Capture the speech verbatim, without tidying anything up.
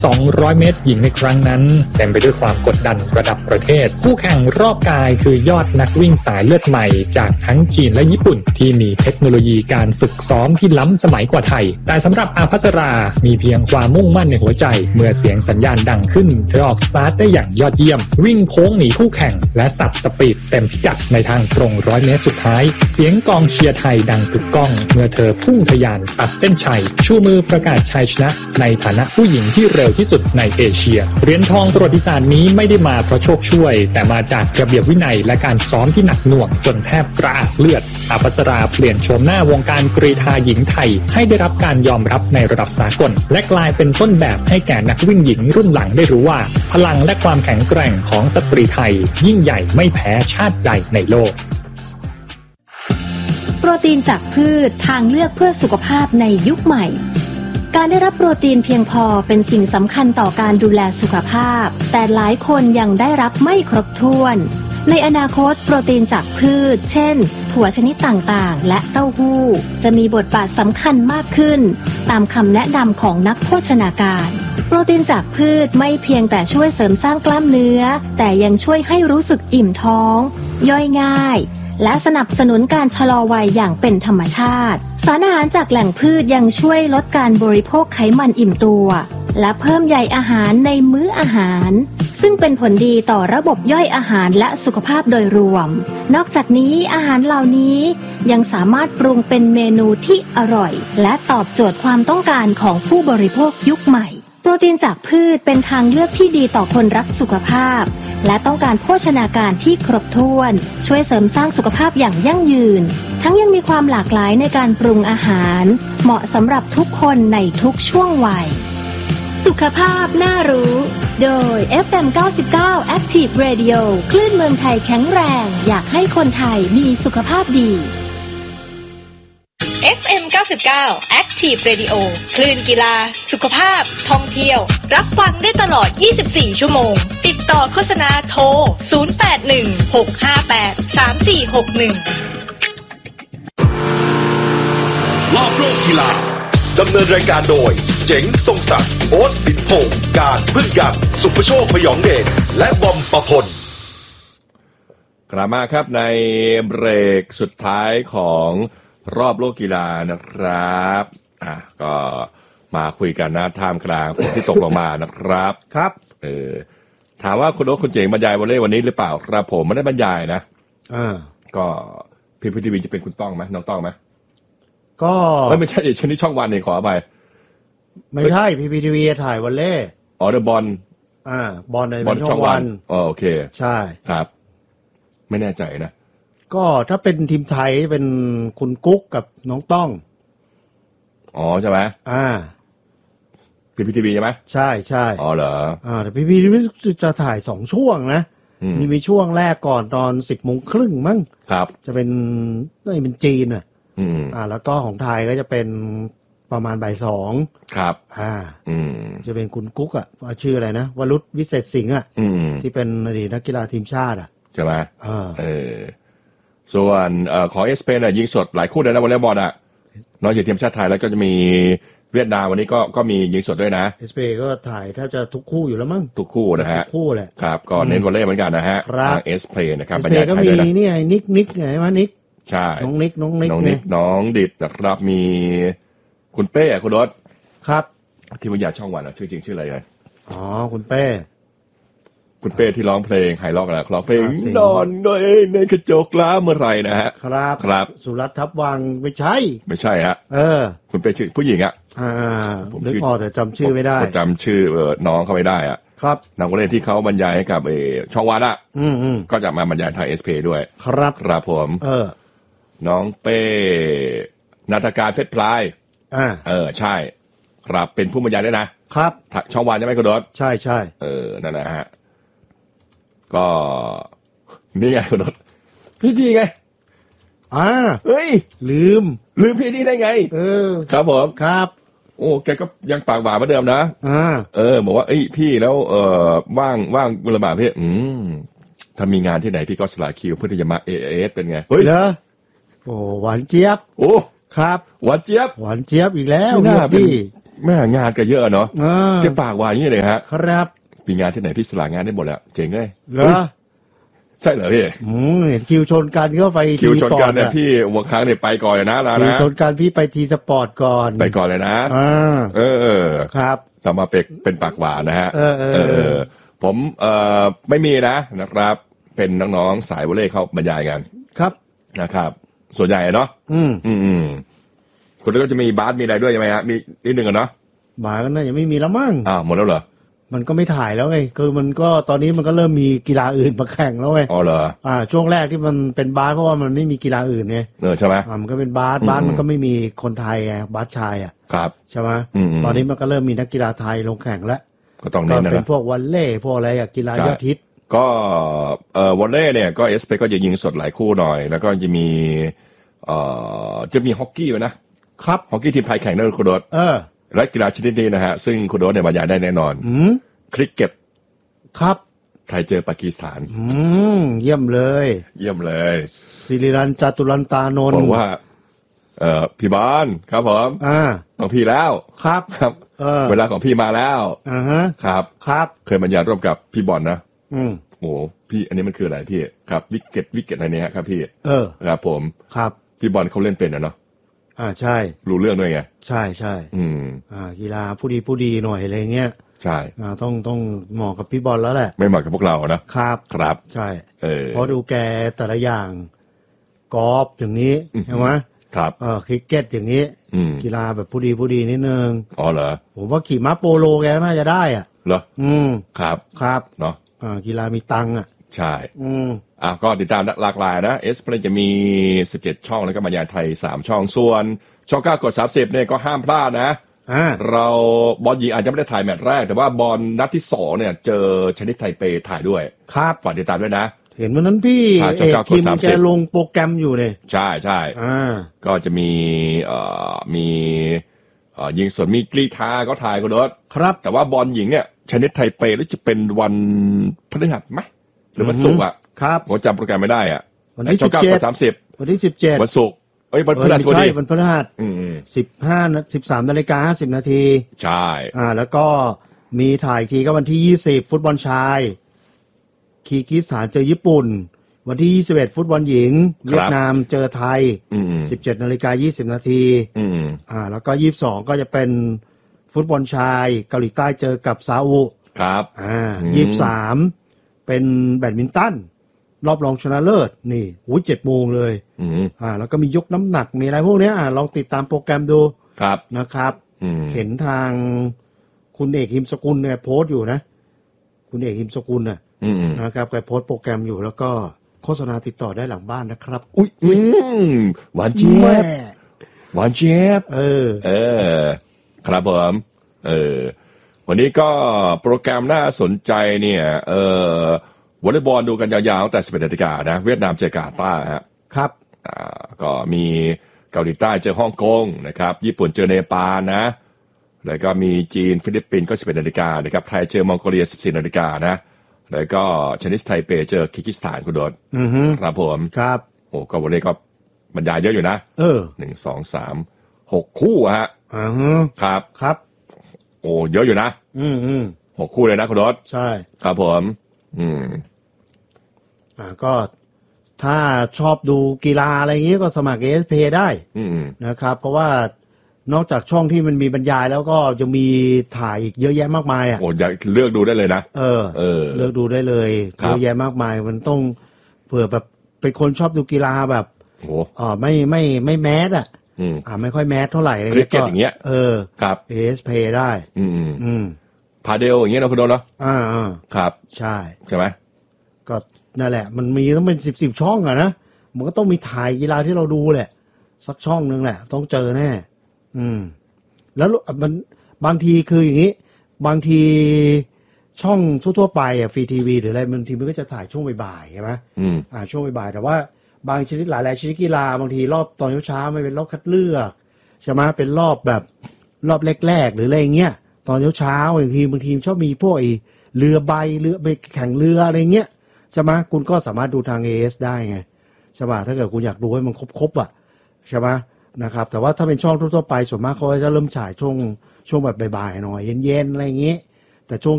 สองร้อยเมตรหญิงในครั้งนั้นเต็มไปด้วยความกดดันระดับประเทศคู่แข่งรอบกายคือยอดนักวิ่งสายเลือดใหม่จากทั้งจีนและญี่ปุ่นที่มีเทคโนโลยีการฝึกซ้อมที่ล้ำสมัยกว่าไทยแต่สำหรับอาภัสรามีเพียงความมุ่งมั่นในหัวใจเมื่อเสียงสัญญาณดังขึ้นเธอออกสตาร์ทได้อย่างยอดเยี่ยมวิ่งโค้งหนีคู่แข่งและสับสปีดเต็มพิกัดในทางตรงร้อยเมตรสุดท้ายเสียงกองเชียร์ไทยดังกึกก้องเมื่อเธอพุ่งทะยานตัดเส้นชัยชูมือประกาศชัยชนะในฐานะผู้หญิงที่เร็วที่สุดในเอเชียเหรียญทองประวัติศาสตร์นี้ไม่ได้มาเพราะโชคช่วยแต่มาจากระเบียบวินัยและการซ้อมที่หนักหน่วงจนแทบกระอักเลือดอาภัสราเปลี่ยนโฉมหน้าวงการกรีฑาหญิงไทยให้ได้รับการยอมรับในระดับสากลและกลายเป็นต้นแบบให้แก่นักวิ่งหญิงรุ่นหลังได้รู้ว่าพลังและความแข็งแกร่งของสตรีไทยยิ่งใหญ่ไม่แพ้ชาติใดในโลกโปรตีนจากพืชทางเลือกเพื่อสุขภาพในยุคใหม่การได้รับโปรตีนเพียงพอเป็นสิ่งสำคัญต่อการดูแลสุขภาพแต่หลายคนยังได้รับไม่ครบถ้วนในอนาคตโปรตีนจากพืชเช่นถั่วชนิดต่างๆและเต้าหู้จะมีบทบาทสำคัญมากขึ้นตามคำแนะนำของนักโภชนาการโปรตีนจากพืชไม่เพียงแต่ช่วยเสริมสร้างกล้ามเนื้อแต่ยังช่วยให้รู้สึกอิ่มท้องย่อยง่ายและสนับสนุนการชะลอวัยอย่างเป็นธรรมชาติสารอาหารจากแหล่งพืชยังช่วยลดการบริโภคไขมันอิ่มตัวและเพิ่มใยอาหารในมื้ออาหารซึ่งเป็นผลดีต่อระบบย่อยอาหารและสุขภาพโดยรวมนอกจากนี้อาหารเหล่านี้ยังสามารถปรุงเป็นเมนูที่อร่อยและตอบโจทย์ความต้องการของผู้บริโภคยุคใหม่โปรตีนจากพืชเป็นทางเลือกที่ดีต่อคนรักสุขภาพและต้องการโภชนาการที่ครบถ้วนช่วยเสริมสร้างสุขภาพอย่างยั่งยืนทั้งยังมีความหลากหลายในการปรุงอาหารเหมาะสำหรับทุกคนในทุกช่วงวัยสุขภาพน่ารู้โดย เอฟ เอ็ม เก้าสิบเก้า Active Radio คลื่นเมืองไทยแข็งแรงอยากให้คนไทยมีสุขภาพดีเอฟ เอ็ม เก้าสิบเก้า Active Radio คลื่นกีฬาสุขภาพท่องเที่ยวรับฟังได้ตลอดยี่สิบสี่ชั่วโมงติดต่อโฆษณาโทรศูนย์ แปด หนึ่ง หก ห้า แปด สาม สี่ หก หนึ่งรอบโลกกีฬาดำเนินรายการโดยเจ๋งทรงศักดิ์โอ๊ตสินพงษ์การพึ่งยังสุภโชคพยองเดชและบอมประพลกลับมาครับในเบรกสุดท้ายของรอบโลกกีฬานะครับอ่ะก็มาคุยกันนะท่ามกลางฝนที่ตกลงมานะครับครับเออถามว่าคุณโอ๊ตคุณเจ๋งบรรยายวอลเลย์วันนี้หรือเปล่าครับผมไม่ได้บรรยายนะอ่าก็พีพีทีวีจะเป็นคุณต้องไหมน้องต้องไหมก็ไม่ใช่ชนิดช่องวันนี่ขออภัยไม่ใช่พีพีทีวีถ่ายวอลเลย์อ๋อเดอะบอลอ่าบอลในช่องวันอ๋อโอเคใช่ครับไม่แน่ใจนะก็ถ้าเป็นทีมไทยเป็นคุณกุ๊กกับน้องต้องอ๋อใช่ไหมอ่าพีพีทีวีใช่ไหมใช่ใช่อ๋อเหรออ่าแต่พีพีทีวีจะถ่ายสองช่วงนะมีมีช่วงแรกก่อนตอนสิบโมงครึ่งมั้งครับจะเป็นนี่เป็นจีนอ่ะอืมอ่าแล้วก็ของไทยก็จะเป็นประมาณบ่ายสองครับอ่าอืมจะเป็นคุณกุ๊กอ่ะชื่ออะไรนะวรุษวิเศษสิงห์อ่ะที่เป็นอดีตนักกีฬาทีมชาติอ่ะใช่ไหมอ่าเออส่วนเอ่อของเอสเปนอ่ะยิงสดหลายคู่เลยนะวอลเลย์บอลอ่ะนอกจากทีมชาติไทยแล้วก็จะมีเวียดนามวันนี้ก็ก็มียิงสดด้วยนะเอสเปนก็ถ่ายแทบจะทุกคู่อยู่แล้วมั้งทุกคู่นะฮะทุกคู่แหละครับก็เน้นวอลเลย์เหมือนกันนะฮะทางเอสเพลนะครับบรรยายไทยด้วยนะนี่ไอ้นิกนิกไงวะนิกใช่น้องนิกน้องนิกน้องนิกน้องดิดนะครับมีคุณเป้คุณรถครับที่วิทยาช่องวันอ่ะชื่อจริงชื่ออะไรไงอ๋อคุณเป้คุณเป้ที่ร้องเพลงไฮล็อกนะร้องเพลงนอนด้วยในกระจกล้าเมื่อไรนะฮะครับครับสุรัตน์ทับวังไม่ใช่ไม่ใช่ฮะเออคุณเป้ชื่อผู้หญิงอ่ะอ่าผมนึกออกแต่จำชื่อไม่ได้จำชื่อเออน้องเขาไม่ได้อ่ะครับนักวอลเลย์ที่เขาบรรยายให้กับเออช่องวันอ่ะอืมอืมก็จะมาบรรยายไทยเอสเพด้วยครับครับผมเออน้องเป้นาฏการเพชรพลายอ่าเออใช่ครับเป็นผู้บรรยายด้วยนะครับช่องวันใช่ไหมคุณรถใช่ใช่เออนั่นแหละฮะก็นี่ไงคุณรถพี่ดีไงอ่าเฮ้ยลืมลืมพี่ดีได้ไงเออครับผมครับโอ้แกก็ยังปากหวานเหมือนเดิมนะอ่าเออบอกว่าเอ้ยพี่แล้วเออว่างว่างเวลาบ่ายพี่อืมถ้ามีงานที่ไหนพี่ก็สละคิวเพื่อที่จะมาเอเอสเป็นไงเฮ้ยเหรอโอ้หวานเจี๊ยบโอ้ครับหวานเจี๊ยบหวานเจี๊ยบอีกแล้วน่าเป็นแม่งานก็เยอะเนาะเออจะปากหวานอย่างนี้เลยฮะครับมีงานที่ไหนพี่สลางานได้หมดแล้วเจ๋งเลยเหรอใช่เหรอพี่อืมเห็นคิวชนกันก็ไปคิวชนกันทีเนี่ยสปอร์ตพี่หัวค้างเนี่ยไปก่อนเลยนะแล้วคิวนะชนกันพี่ไปทีสปอร์ตก่อนไปก่อนเลยนะอ่าเออครับต่อมาเป็กเป็นปากหวานนะฮะเออเออเออผมเอ่อไม่มีนะนะครับ เป็นน้องๆสายวอลเลย์เขาบรรยายกันครับนะครับ ส่วนใหญ่เนาะอืมอืมอืมคุณก็จะมีบาสมีอะไรด้วยใช่ไหมฮะมีนิดนึงกันเนาะหมาก็น่าจะไม่มีแล้วมั้งอ้าวหมดแล้วเหรอมันก็ไม่ถ่ายแล้วไงคือมันก็ตอนนี้มันก็เริ่มมีกีฬาอื่นมาแข่งแล้วไงอ๋อเหรออ่าช่วงแรกที่มันเป็นบาสเพราะว่ามันไม่มีกีฬาอื่นไงเออใช่ไหมอ่ามันก็เป็นบาสอืมบาสมันก็ไม่มีคนไทยไงบาสชายอ่ะครับใช่ไหมอืมอืมตอนนี้มันก็เริ่มมีนักกีฬาไทยลงแข่งแล้วก็ต้องก็เน้นนะเป็นนะพวกวอลเลย์พวกอะไรอะกีฬายอดฮิตก็เอ่อวอลเลย์เนี่ยก็เอสเปก็จะยิงสดหลายคู่หน่อย แล้วก็จะมีเอ่อจะมีฮอกกี้ด้วยนะครับ ฮอกกี้ทีมไทยแข่งด้วยคุณโดดเออและกีฬาชนิดนี้นะฮะซึ่งคุณโดดเนี่ยบรรยายได้แน่นอนอืมคริกเก็ตครับไทยเจอปากีสถานอืมเยี่ยมเลยเยี่ยมเลยสิริรันจตุรันตานนบท์อกว่าเอ่อพี่บอลครับผมอ่าของพี่แล้วครับครับเออเวลาของพี่มาแล้วอ่าฮะครับครับเคยบรรยายร่วมกับพี่บอลนะอืมโอ้โหพี่อันนี้มันคืออะไรพี่ครับวิกเก็ตวิกเก็ตอะไรเนี่ยครับพี่เออครับผมครับพี่บอลเขาเล่นเป็นนะเนาะอ่าใช่รู้เรื่องด้วยไงใช่ใช่อืมอ่ากีฬาผู้ดีผู้ดีหน่อยอะไรเงี้ยใช่อ่าต้องต้องเหมาะกับพี่บอลแล้วแหละไม่เหมาะกับพวกเรานะครับ ครับใช่เออเพราะดูแกแต่ละอย่างกอล์ฟอย่างนี้อือหือใช่ไหมครับเออคริกเก็ตอย่างนี้อืมกีฬาแบบผู้ดีผู้ดีนิดนึงอ๋อเหรอผมว่าขี่ม้าโปโลแกน่าจะได้อ่ะเหรออืมครับครับเนาะอ่ากีฬามีตังค์อ่ะใช่อืมอ่ะก็ติดตามหลากหลายนะเอสเพลจะมีสิบเจ็ดช่องแล้วก็บรรยายไทยสามช่องส่วนช่องเก้ากดสามสิบเนี่ยก็ห้ามพลาดนะอ่าเราบอลหญิงอาจจะไม่ได้ถ่ายแมตช์แรก แต่ว่าบอลนัดที่สองเนี่ยเจอชนิดไทเปถ่ายด้วยครับฝากติดตามด้วยนะเห็นวันนั้นพี่อ่าเอกเจ้าเก้ากดทีมสามสิบแกลงโปรแกรมอยู่เนี่ยใช่ใช่อ่าก็จะมีเอ่อมีเอ่อยิงสดมีกรีธาก็ถ่ายก็โดดครับแต่ว่าบอลหญิงเนี่ยชนิดไทเปแล้วจะเป็นวันพฤหัสไหมหรือวันศุกร์อ่ะครับผมจำโปรแกรมไม่ได้อ่ะวันที่ช่องเก้าสิบเจ็ดกดสามสิบวันที่สิบเจ็ดวันศุกร์เอ้ยวันพฤหัสบใช่ดีวันพฤหัสอืมอืมสิบห้าสิบสามนาฬิกาห้าสิบนาทีใช่อ่า แล้วก็มีถ่ายทีก็วันที่ยี่สิบฟุตบอลชายคีร์กิสถานเจอญี่ปุ่น วันที่ยี่สิบเอ็ดฟุตบอลหญิง เวียดนามเจอไทยอืมอืมสิบเจ็ดนาฬิกายี่สิบนาทีอืมอืมอ่า แล้วก็ยี่สิบสองก็จะเป็นฟุตบอลชายเกาหลีใต้เจอกับซาอุครับอ่าอืมยี่สิบสามเป็นแบดมินตันรอบรองชนะเลิศนี่หูเจ็ดโมงเลยอืมอ่า แล้วก็มียกน้ำหนักมีอะไรพวกเนี้ยอ่าลองติดตามโปรแกรมดูครับนะครับอืมเห็นทางคุณเอกหิมสกุลเนี่ยโพสต์อยู่นะ คุณเอกหิมสกุลน่ะอืมอืมนะครับแกโพสต์โปรแกรมอยู่แล้วก็โฆษณาติดต่อได้หลังบ้านนะครับอุ้ยอืมหวานเจี๊ยแม่บหวานเจี๊ยบเออเออ ครับผมเออ วันนี้ก็โปรแกรมน่าสนใจเนี่ย เออวอลเลย์บอลดูกันยาวๆตั้งแต่สิบเอ็ดนาฬิกานะ เวียดนามเจอกาตาร์ฮะครับอ่าก็มีเกาหลีใต้เจอฮ่องกงนะครับ ญี่ปุ่นเจอเนปาลนะ แล้วก็มีจีนฟิลิปปินส์ก็สิบเอ็ดนาฬิกานะครับ ไทยเจอมองโกเลียสิบสี่นาฬิกานะ แล้วก็ชนิดไทเปเจอคิกิสถานคุณโดดอือฮึครับผมครับโอ้ก็วันนี้ก็บรรยายเยอะอยู่นะเออหนึ่งสองสามหกคู่ฮะอ่าฮะครับครับโอ้เยอะอยู่นะอืมอืมหกคู่เลยนะคุณโดดใช่ครับผม อืมอ่าก็ถ้าชอบดูกีฬาอะไรอย่างเงี้ยก็สมัคร เอ เอส พี ได้อืมนะครับ เพราะว่านอกจากช่องที่มันมีบรรยายแล้วก็จะมีถ่ายอีกเยอะแยะมากมายอ่ะโอ้อยากเลือกดูได้เลยนะเออเออเลือกดูได้เลยครับเยอะแยะมากมายมันต้องเผื่อแบบเป็นคนชอบดูกีฬาแบบโหอ๋อไม่ไม่ไม่แมสอ่ะอืมอ่าไม่ค่อยแมสเท่าไหร่อะไรคริกเก็ตอย่างเงี้ยเออครับเอ เอส พี ได้อืมอืมอืมพาเดลอย่างเงี้ยนะคุณโดนเนาะอ่าอ่าครับใช่ใช่ไหมก็นั่นแหละ มันมีต้องเป็นสิบสิบช่องอะนะมันก็ต้องมีถ่ายกีฬาที่เราดูแหละ สักช่องนึงแหละ ต้องเจอแน่อืม แล้วมันบางทีคืออย่างนี้ บางทีช่องทั่วๆไปอะฟรีทีวีหรืออะไรบางทีมันก็จะถ่ายช่วงบ่ายๆใช่ไหมอืมอ่าช่วงบ่ายๆแต่ว่าบางชนิดหลายๆชนิดกีฬาบางทีรอบตอนเช้าๆไม่เป็นรอบคัดเลือกใช่ไหมเป็นรอบแบบรอบแรกๆหรืออะไรอย่างเงี้ยตอนเช้าๆบางทีบางทีชอบมีพวกไอ้เรือใบเรือไปแข่งเรืออะไรเงี้ยใช่ไหมคุณก็สามารถดูทาง เอ เอส ได้ไงใช่ป่ะถ้าเกิดคุณอยากดูให้มันครบๆอ่ะใช่ไหมนะครับแต่ว่าถ้าเป็นช่องทั่วๆไปส่วนมากเขาจะเริ่มฉายช่วงช่วงแบบบ่ายๆหน่อยเย็นๆอะไรอย่างงี้แต่ช่วง